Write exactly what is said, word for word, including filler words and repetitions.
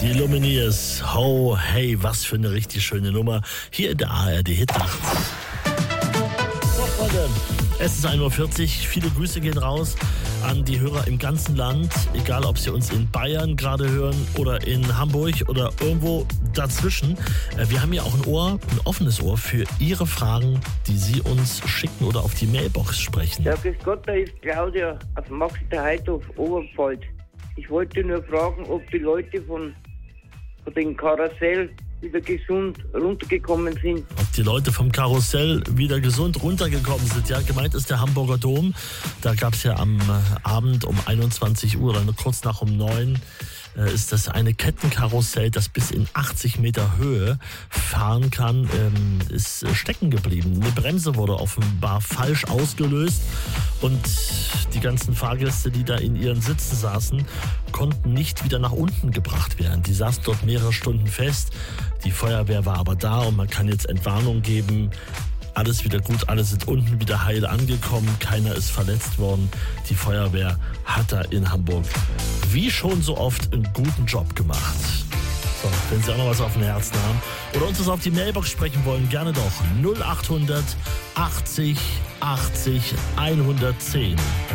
Die Lumineers. Ho, hey, was für eine richtig schöne Nummer. Hier in der A R D Hitnacht. So, Freunde, es ist ein Uhr vierzig. Viele Grüße gehen raus an die Hörer im ganzen Land. Egal, ob sie uns in Bayern gerade hören oder in Hamburg oder irgendwo dazwischen. Wir haben ja auch ein Ohr, ein offenes Ohr für Ihre Fragen, die Sie uns schicken oder auf die Mailbox sprechen. Ja, grüß Gott, da ist Claudia aus Maxi der Heidhof, Oberpfalz. Ich wollte nur fragen, ob die Leute von, von dem Karussell wieder gesund runtergekommen sind. Ob die Leute vom Karussell wieder gesund runtergekommen sind. Ja, gemeint ist der Hamburger Dom. Da gab es ja am Abend um einundzwanzig Uhr oder kurz nach um neun äh, ist das eine Kettenkarussell, das bis in achtzig Meter Höhe fahren kann, ähm, ist äh, stecken geblieben. Eine Bremse wurde offenbar falsch ausgelöst und die ganzen Fahrgäste, die da in ihren Sitzen saßen, konnten nicht wieder nach unten gebracht werden. Die saßen dort mehrere Stunden fest. Die Feuerwehr war aber da und man kann jetzt Entwarnung geben. Alles wieder gut, alle sind unten wieder heil angekommen, keiner ist verletzt worden. Die Feuerwehr hat da in Hamburg wie schon so oft einen guten Job gemacht. So, wenn Sie auch noch was auf dem Herzen haben oder uns das auf die Mailbox sprechen wollen, gerne doch null achthundert achtzig achtzig hundertzehn.